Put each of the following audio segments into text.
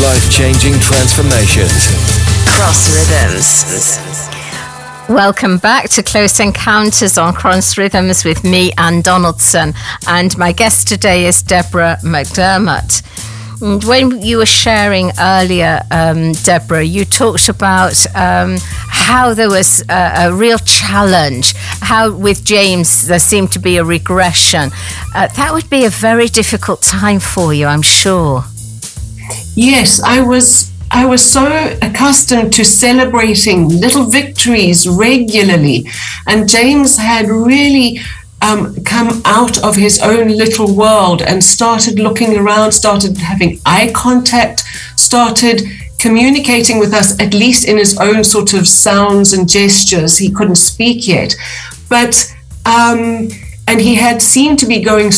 life-changing transformations. Cross Rhythms. Welcome back to Close Encounters on Cross Rhythms with me, Anne Donaldson, and my guest today is Deborah McDermott. And when you were sharing earlier, Deborah, you talked about how there was a real challenge, how with James there seemed to be a regression. That would be a very difficult time for you, I'm sure. Yes, I was so accustomed to celebrating little victories regularly, and James had really come out of his own little world and started looking around, started having eye contact, started communicating with us, at least in his own sort of sounds and gestures. He couldn't speak yet, but and he had seemed to be going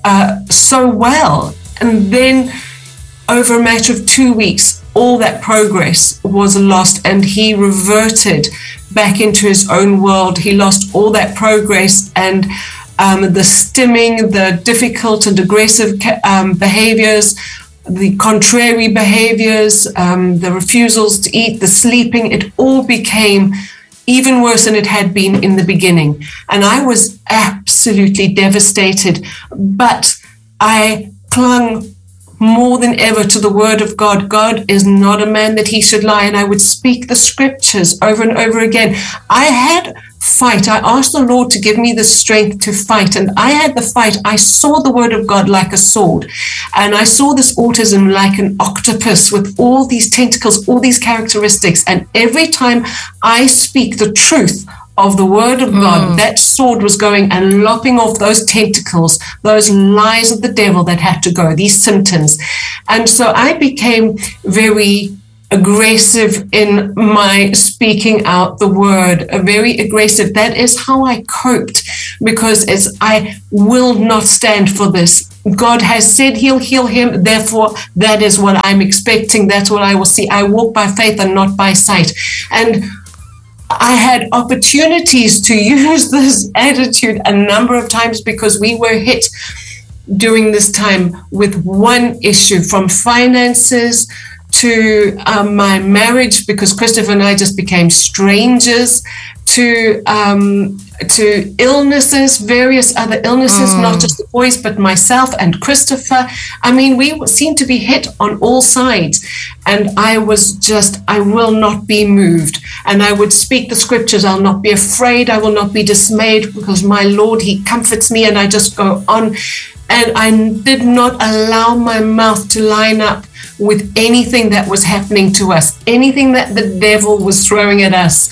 so well, and then over a matter of 2 weeks, all that progress was lost, and he reverted back into his own world. He lost all that progress, and the stimming, the difficult and aggressive behaviors, the contrary behaviors, the refusals to eat, the sleeping, it all became even worse than it had been in the beginning. And I was absolutely devastated, but I clung more than ever to the word of God. God is not a man that he should lie. And I would speak the scriptures over and over again. I had fight. I asked the Lord to give me the strength to fight. And I had the fight. I saw the word of God like a sword. And I saw this autism like an octopus with all these tentacles, all these characteristics. And every time I speak the truth of the word of God, that sword was going and lopping off those tentacles, those lies of the devil that had to go, these symptoms. And so I became very aggressive in my speaking out the word, very aggressive. That is how I coped, because I will not stand for this. God has said he'll heal him. Therefore, that is what I'm expecting. That's what I will see. I walk by faith and not by sight. And I had opportunities to use this attitude a number of times, because we were hit during this time with one issue, from finances to my marriage, because Christopher and I just became strangers, to illnesses, various other illnesses, not just the boys, but myself and Christopher. I mean, we seemed to be hit on all sides. And I will not be moved. And I would speak the scriptures. I'll not be afraid. I will not be dismayed, because my Lord, he comforts me. And I just go on. And I did not allow my mouth to line up with anything that was happening to us. Anything that the devil was throwing at us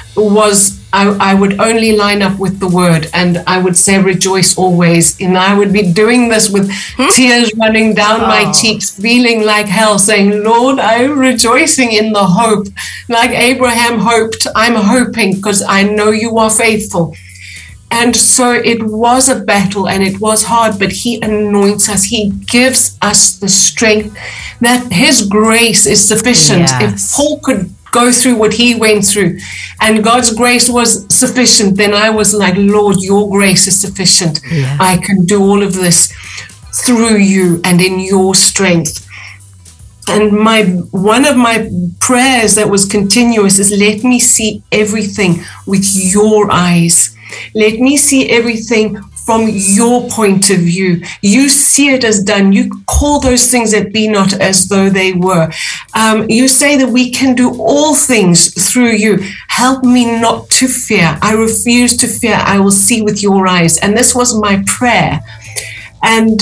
I would only line up with the word, and I would say rejoice always. And I would be doing this with tears running down my cheeks, feeling like hell, saying, Lord, I'm rejoicing in the hope. Like Abraham hoped, I'm hoping, because I know you are faithful. And so it was a battle, and it was hard, but he anoints us. He gives us the strength that his grace is sufficient. Yes. If Paul could go through what he went through and God's grace was sufficient, then I was like, Lord, your grace is sufficient. Yeah. I can do all of this through you and in your strength. And one of my prayers that was continuous is, let me see everything with your eyes. Let me see everything from your point of view. You see it as done. You call those things that be not as though they were. You say that we can do all things through you. Help me not to fear. I refuse to fear. I will see with your eyes. And this was my prayer. And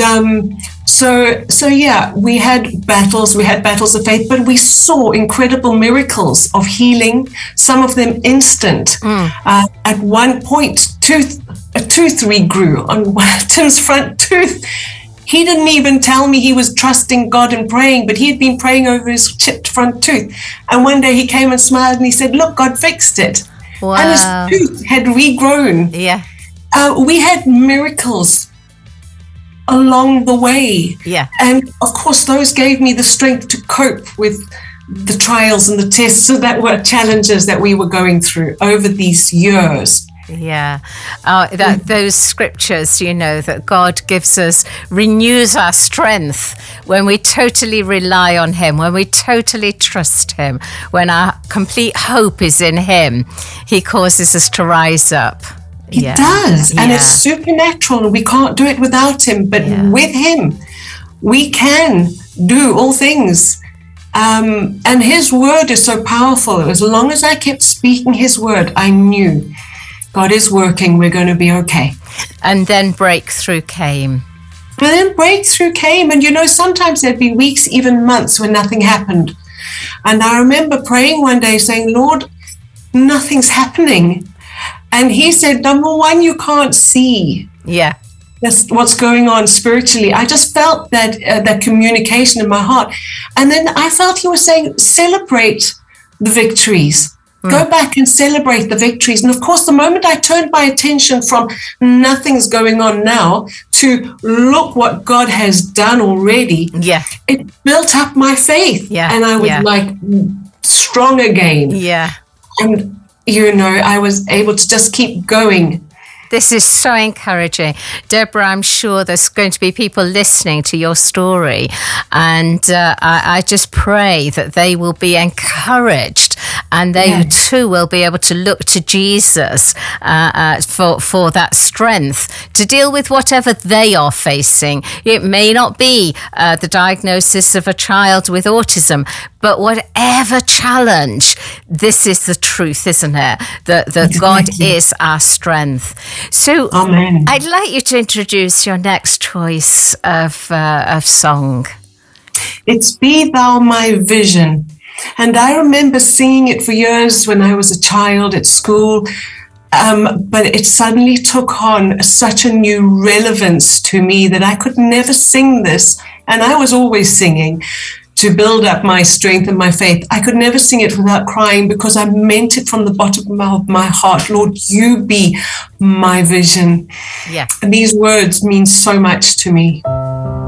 so yeah, we had battles of faith, but we saw incredible miracles of healing, some of them instant. At one point, a tooth regrew on Tim's front tooth. He didn't even tell me he was trusting God and praying, but he had been praying over his chipped front tooth. And one day he came and smiled and he said, look, God fixed it. Wow. And his tooth had regrown. Yeah. We had miracles along the way. Yeah. And of course, those gave me the strength to cope with the trials and the tests that were challenges that we were going through over these years. Yeah. Those scriptures, that God gives us, renews our strength when we totally rely on him, when we totally trust him, when our complete hope is in him. He causes us to rise up. It does. And it's supernatural. We can't do it without him. But with him, we can do all things. And his word is so powerful. As long as I kept speaking his word, I knew God is working. We're going to be okay. And then breakthrough came. And sometimes there'd be weeks, even months, when nothing happened. And I remember praying one day saying, Lord, nothing's happening. And he said, number one, you can't see. Yeah. That's what's going on spiritually. I just felt that communication in my heart. And then I felt he was saying, celebrate the victories. Go back and celebrate the victories. And of course, the moment I turned my attention from nothing's going on now to look what God has done already, it built up my faith. And I was strong again. And, I was able to just keep going. This is so encouraging. Deborah, I'm sure there's going to be people listening to your story. And I just pray that they will be encouraged and they too will be able to look to Jesus for that strength to deal with whatever they are facing. It may not be the diagnosis of a child with autism, but whatever challenge, this is the truth, isn't it? That God is our strength. So Amen. I'd like you to introduce your next choice of song. It's Be Thou My Vision. And I remember singing it for years when I was a child at school. But it suddenly took on such a new relevance to me that I could never sing this. And I was always singing to build up my strength and my faith. I could never sing it without crying because I meant it from the bottom of my heart. Lord, you be my vision. Yeah. And these words mean so much to me.